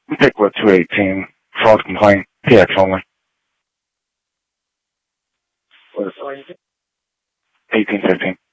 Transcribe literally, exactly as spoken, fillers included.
Pickwood two eighteen, fraud complaint, P X only. eighteen fifteen.